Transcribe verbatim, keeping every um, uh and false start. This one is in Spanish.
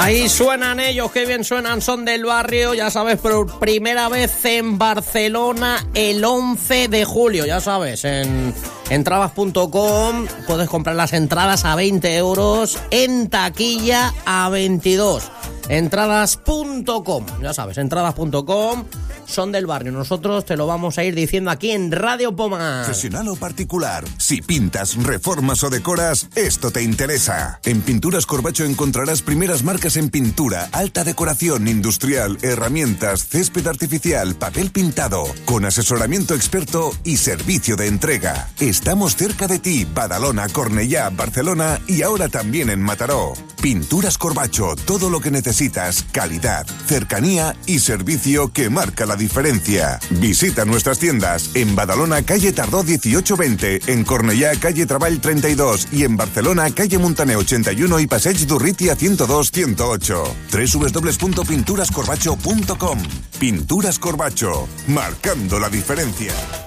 Ahí suenan ellos, qué bien suenan, Son del Barrio, ya sabes, por primera vez en Barcelona el once de julio, ya sabes, en entradas punto com puedes comprar las entradas a veinte euros, en taquilla a veintidós. entradas punto com, ya sabes, entradas punto com, Son del Barrio. Nosotros te lo vamos a ir diciendo aquí en Radio Pomar. Profesional o particular, si pintas, reformas o decoras, esto te interesa. En Pinturas Corbacho encontrarás primeras marcas en pintura, alta decoración industrial, herramientas, césped artificial, papel pintado, con asesoramiento experto y servicio de entrega. Estamos cerca de ti, Badalona, Cornellá, Barcelona y ahora también en Mataró. Pinturas Corbacho, todo lo que necesitas, calidad, cercanía y servicio que marca la diferencia. Visita nuestras tiendas en Badalona, calle Tardó dieciocho veinte, en Cornellá, calle Traball treinta y dos y en Barcelona, calle Montaner ochenta y uno y Passeig d'Urrutia ciento dos ciento ocho. doble u doble u doble u punto pinturas corbacho punto com. Pinturas Corbacho, marcando la diferencia.